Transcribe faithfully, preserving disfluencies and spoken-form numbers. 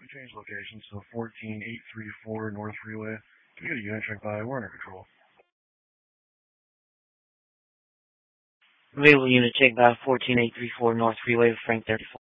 We changed locations to fourteen eight three four North Freeway. Can we get a unit check by Werner Control? Available unit check by fourteen eight three four North Freeway with Frank thirty-four.